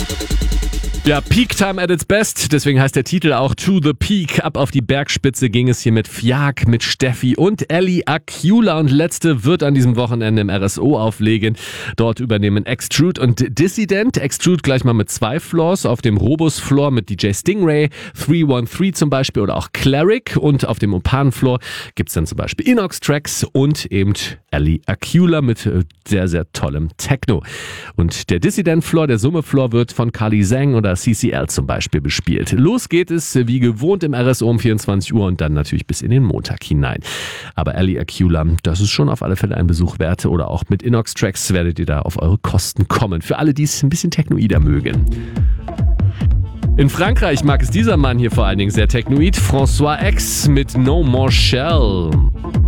Ja, Peak Time at its best, deswegen heißt der Titel auch To the Peak. Ab auf die Bergspitze ging es hier mit Fiak, mit Steffi und Ellie Aquila und letzte wird an diesem Wochenende im RSO auflegen. Dort übernehmen Extrude und Dissident. Extrude gleich mal mit 2 Floors, auf dem Robus-Floor mit DJ Stingray, 313 zum Beispiel oder auch Cleric und auf dem Opan-Floor gibt's dann zum Beispiel Inox-Tracks und eben Ellie Aquila mit sehr, sehr tollem Techno. Und der Dissident-Floor, der Summe-Floor wird von Kali Zhang oder CCL zum Beispiel bespielt. Los geht es wie gewohnt im RSO um 24 Uhr und dann natürlich bis in den Montag hinein. Aber Ellie Aquila, das ist schon auf alle Fälle ein Besuch wert oder auch mit Inox Tracks werdet ihr da auf eure Kosten kommen. Für alle, die es ein bisschen technoider mögen. In Frankreich mag es dieser Mann hier vor allen Dingen sehr technoid. François X mit No More Shell.